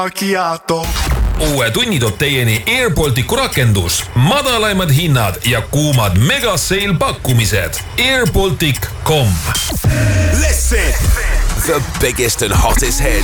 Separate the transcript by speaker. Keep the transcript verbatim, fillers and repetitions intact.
Speaker 1: Macchiato.
Speaker 2: Uue tunni toob teieni Air Balticu rakendus, madalaimad hinnad ja kuumad megaseil pakkumised. air baltic dot com.
Speaker 3: Listen, the biggest and hottest hits